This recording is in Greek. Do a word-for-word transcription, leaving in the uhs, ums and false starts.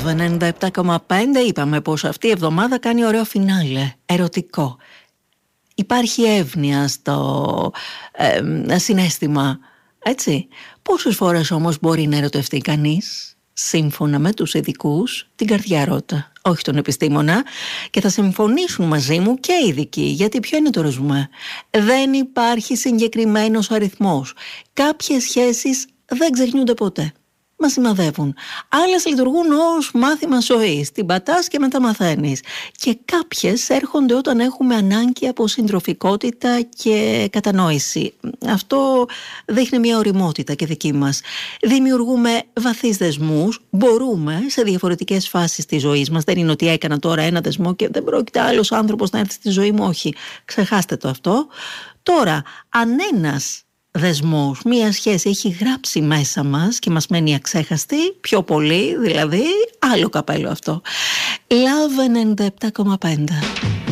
ενενήντα επτά κόμμα πέντε. Είπαμε πως αυτή η εβδομάδα κάνει ωραίο φινάλε, ερωτικό. Υπάρχει εύνοια στο ε, συναίσθημα, έτσι. Πόσες φορές όμως μπορεί να ερωτευτεί κανείς? Σύμφωνα με τους ειδικούς, την καρδιά ρώτα, όχι τον επιστήμονα, και θα συμφωνήσουν μαζί μου και οι ειδικοί, γιατί ποιο είναι το ρεζουμέ? Δεν υπάρχει συγκεκριμένος αριθμός. Κάποιες σχέσεις δεν ξεχνιούνται ποτέ. Μας σημαδεύουν. Άλλες λειτουργούν ως μάθημα ζωής. Την πατάς και μετά μαθαίνεις. Και κάποιες έρχονται όταν έχουμε ανάγκη από συντροφικότητα και κατανόηση. Αυτό δείχνει μια ωριμότητα και δική μας. Δημιουργούμε βαθύς δεσμούς. Μπορούμε σε διαφορετικές φάσεις της ζωής μας. Δεν είναι ότι έκανα τώρα ένα δεσμό και δεν πρόκειται άλλος άνθρωπος να έρθει στη ζωή μου. Όχι. Ξεχάστε το αυτό. Τώρα, αν ένας δεσμός, μία σχέση έχει γράψει μέσα μας και μας μένει αξέχαστη, πιο πολύ δηλαδή, άλλο καπέλο αυτό. Love ενενήντα επτά κόμμα πέντε.